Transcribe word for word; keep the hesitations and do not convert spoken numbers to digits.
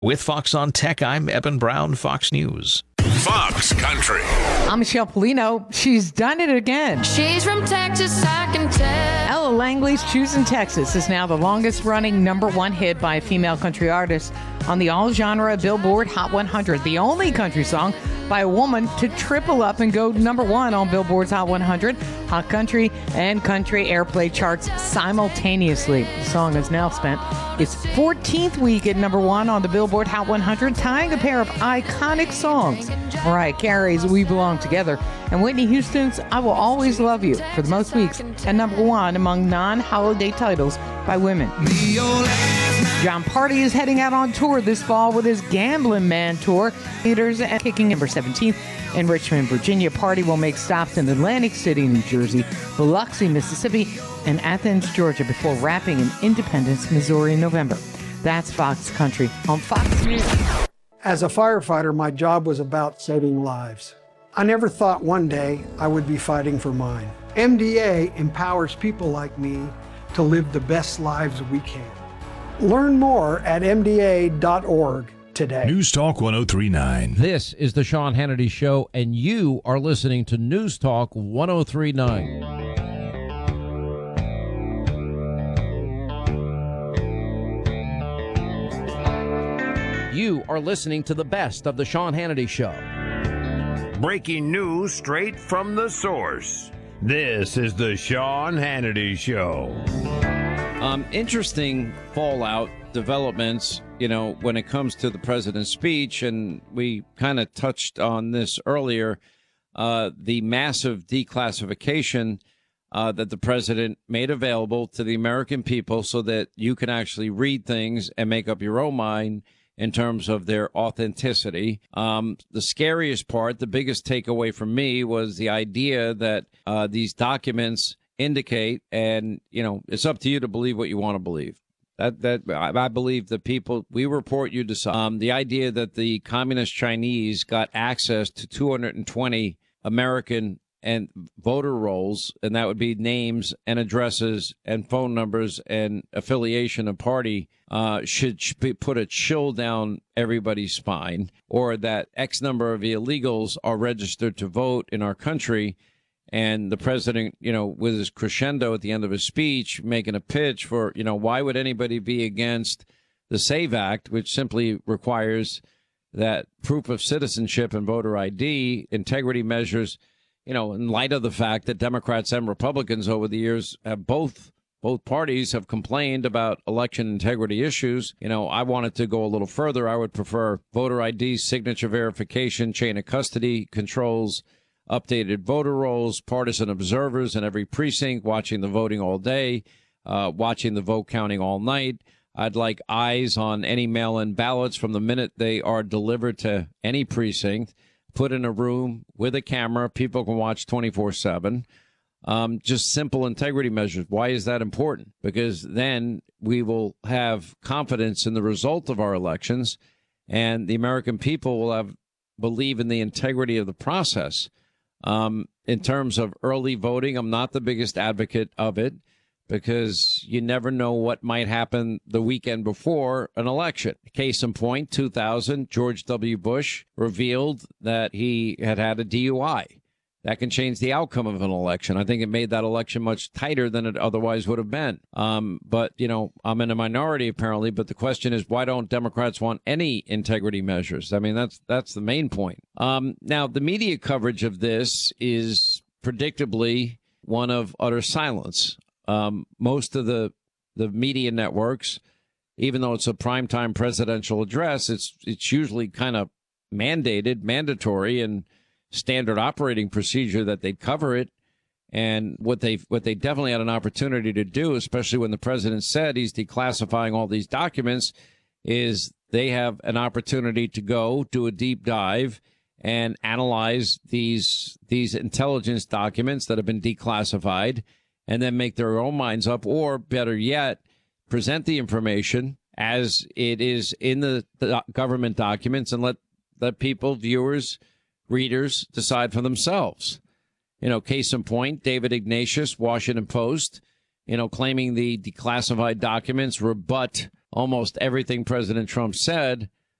With Fox on Tech, I'm Eben Brown, Fox News. Fox Country. I'm Michelle Polino. She's done it again. She's from Texas, I can tell. Ella Langley's Choosing Texas is now the longest running number one hit by a female country artist on the all-genre Billboard Hot one hundred, the only country song by a woman to triple up and go number one on Billboard's Hot one hundred, Hot Country, and Country Airplay charts simultaneously. The song has now spent its fourteenth week at number one on the Billboard Hot one hundred, tying a pair of iconic songs, Mariah Carey's We Belong Together and Whitney Houston's I Will Always Love You, for the most weeks at number one among non-holiday titles by women. Jon Pardi is heading out on tour this fall with his Gambling Man tour. Theaters and kicking number seventeenth in Richmond, Virginia. Pardi will make stops in Atlantic City, New Jersey, Biloxi, Mississippi, and Athens, Georgia, before wrapping in Independence, Missouri in November. That's Fox Country on Fox News. As a firefighter, my job was about saving lives. I never thought one day I would be fighting for mine. M D A empowers people like me to live the best lives we can. Learn more at M D A dot org today. News Talk one oh three point nine. This is the Sean Hannity Show, and you are listening to News Talk one oh three point nine. You are listening to the best of the Sean Hannity Show. Breaking news straight from the source. This is the Sean Hannity Show. Um, interesting fallout developments, you know, when it comes to the president's speech, and we kind of touched on this earlier, uh, the massive declassification uh, that the president made available to the American people so that you can actually read things and make up your own mind in terms of their authenticity. Um, the scariest part, the biggest takeaway from me, was the idea that uh, these documents indicate, and, you know, it's up to you to believe what you want to believe. That that I believe the people, we report, you decide. Um, the idea that the communist Chinese got access to two hundred twenty American and voter rolls, and that would be names and addresses and phone numbers and affiliation of party, uh, should, should put a chill down everybody's spine. Or that X number of illegals are registered to vote in our country. And the president, you know, with his crescendo at the end of his speech, making a pitch for, you know, why would anybody be against the SAVE Act, which simply requires that proof of citizenship and voter I D, integrity measures, you know, in light of the fact that Democrats and Republicans over the years have both both parties have complained about election integrity issues. You know, I wanted to go a little further. I would prefer voter I D, signature verification, chain of custody controls, updated voter rolls, partisan observers in every precinct, watching the voting all day, uh, watching the vote counting all night. I'd like eyes on any mail-in ballots from the minute they are delivered to any precinct, put in a room with a camera. People can watch twenty-four seven. Um, just simple integrity measures. Why is that important? Because then we will have confidence in the result of our elections, and the American people will have believe in the integrity of the process. Um, in terms of early voting, I'm not the biggest advocate of it because you never know what might happen the weekend before an election. Case in point, two thousand, George W. Bush revealed that he had had a D U I. That can change the outcome of an election. I think it made that election much tighter than it otherwise would have been. Um, but, you know, I'm in a minority, apparently. But the question is, why don't Democrats want any integrity measures? I mean, that's that's the main point. Um, now, the media coverage of this is predictably one of utter silence. Um, most of the the media networks, even though it's a primetime presidential address, it's it's usually kind of mandated, mandatory, and standard operating procedure that they cover it. And what they what they definitely had an opportunity to do, especially when the president said he's declassifying all these documents, is they have an opportunity to go do a deep dive and analyze these these intelligence documents that have been declassified and then make their own minds up, or better yet, present the information as it is in the, the government documents and let let people, viewers, readers decide for themselves. You know, case in point, David Ignatius, Washington Post, you know, claiming the declassified documents rebut almost everything President Trump said.